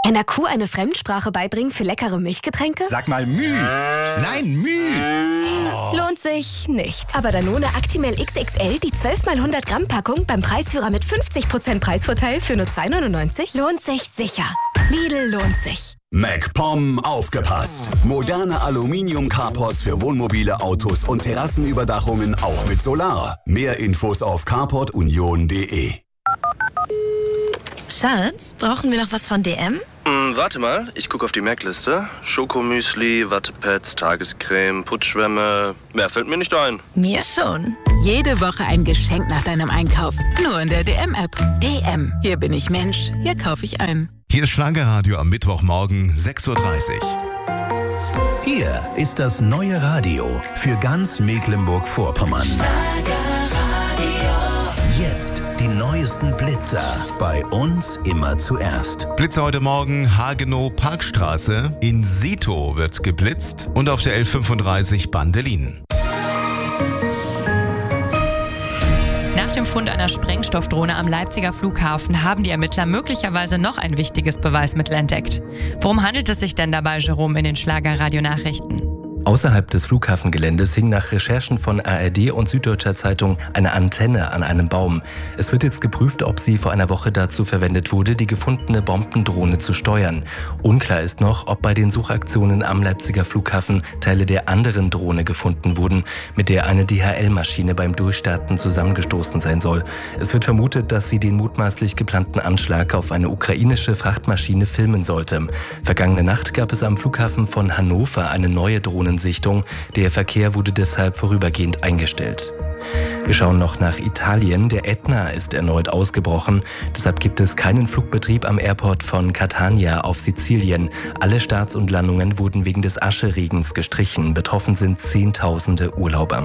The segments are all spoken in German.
Einer Kuh eine Fremdsprache beibringen für leckere Milchgetränke? Sag mal Müh. Nein, Müh. Oh. Lohnt sich nicht. Aber Danone Actimel XXL, die 12 x 100 Gramm Packung beim Preisführer mit 50% Preisvorteil für nur 2,99 lohnt sich sicher. Lidl lohnt sich. MacPom aufgepasst. Moderne Aluminium-Carports für Wohnmobile, Autos und Terrassenüberdachungen auch mit Solar. Mehr Infos auf carportunion.de. Schatz, brauchen wir noch was von DM? Warte mal, ich gucke auf die Merkliste. Schokomüsli, Wattepads, Tagescreme, Putzschwämme. Mehr fällt mir nicht ein. Mir schon. Jede Woche ein Geschenk nach deinem Einkauf. Nur in der DM-App. DM. Hier bin ich Mensch. Hier kaufe ich ein. Hier ist Schlagerradio am Mittwochmorgen 6:30 Uhr. Hier ist das neue Radio für ganz Mecklenburg-Vorpommern. Jetzt die neuesten Blitzer. Bei uns immer zuerst. Blitzer heute Morgen Hagenow Parkstraße. In Sito wird geblitzt und auf der L35 Bandelin. Nach dem Fund einer Sprengstoffdrohne am Leipziger Flughafen haben die Ermittler möglicherweise noch ein wichtiges Beweismittel entdeckt. Worum handelt es sich denn dabei, Jerome, in den Schlager-Radio-Nachrichten? Außerhalb des Flughafengeländes hing nach Recherchen von ARD und Süddeutscher Zeitung eine Antenne an einem Baum. Es wird jetzt geprüft, ob sie vor einer Woche dazu verwendet wurde, die gefundene Bombendrohne zu steuern. Unklar ist noch, ob bei den Suchaktionen am Leipziger Flughafen Teile der anderen Drohne gefunden wurden, mit der eine DHL-Maschine beim Durchstarten zusammengestoßen sein soll. Es wird vermutet, dass sie den mutmaßlich geplanten Anschlag auf eine ukrainische Frachtmaschine filmen sollte. Vergangene Nacht gab es am Flughafen von Hannover eine neue Drohnensichtung. Der Verkehr wurde deshalb vorübergehend eingestellt. Wir schauen noch nach Italien. Der Ätna ist erneut ausgebrochen. Deshalb gibt es keinen Flugbetrieb am Airport von Catania auf Sizilien. Alle Starts und Landungen wurden wegen des Ascheregens gestrichen. Betroffen sind Zehntausende Urlauber.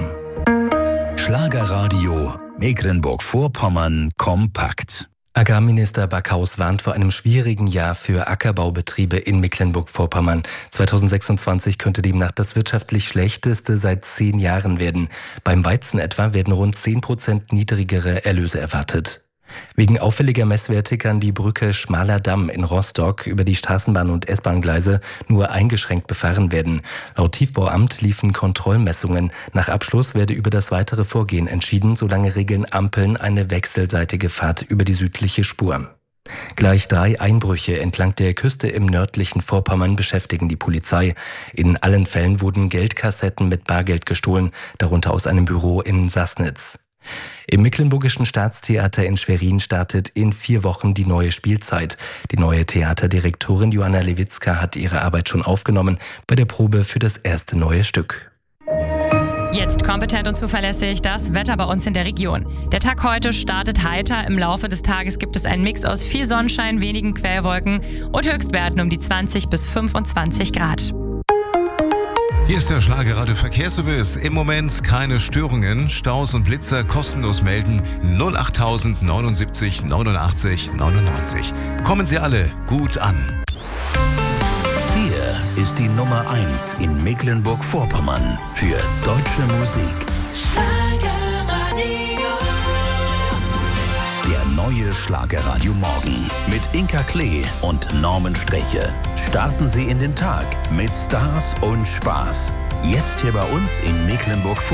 Schlagerradio Mecklenburg-Vorpommern kompakt. Agrarminister Backhaus warnt vor einem schwierigen Jahr für Ackerbaubetriebe in Mecklenburg-Vorpommern. 2026 könnte demnach das wirtschaftlich schlechteste seit 10 Jahren werden. Beim Weizen etwa werden rund 10% niedrigere Erlöse erwartet. Wegen auffälliger Messwerte kann die Brücke Schmaler Damm in Rostock über die Straßenbahn- und S-Bahn-Gleise nur eingeschränkt befahren werden. Laut Tiefbauamt liefen Kontrollmessungen. Nach Abschluss werde über das weitere Vorgehen entschieden, solange regeln Ampeln eine wechselseitige Fahrt über die südliche Spur. Gleich 3 Einbrüche entlang der Küste im nördlichen Vorpommern beschäftigen die Polizei. In allen Fällen wurden Geldkassetten mit Bargeld gestohlen, darunter aus einem Büro in Sassnitz. Im Mecklenburgischen Staatstheater in Schwerin startet in 4 Wochen die neue Spielzeit. Die neue Theaterdirektorin Johanna Lewitzka hat ihre Arbeit schon aufgenommen bei der Probe für das erste neue Stück. Jetzt kompetent und zuverlässig das Wetter bei uns in der Region. Der Tag heute startet heiter. Im Laufe des Tages gibt es einen Mix aus viel Sonnenschein, wenigen Quellwolken und Höchstwerten um die 20 bis 25 Grad. Hier ist der Schlagerradio Verkehrsservice. Im Moment keine Störungen. Staus und Blitzer kostenlos melden 08000 79 89 99. Kommen Sie alle gut an. Hier ist die Nummer 1 in Mecklenburg-Vorpommern für deutsche Musik. Der neue Schlagerradio Morgen mit Inka Klee und Norman Streche. Starten Sie in den Tag mit Stars und Spaß. Jetzt hier bei uns in Mecklenburg-Vorpommern.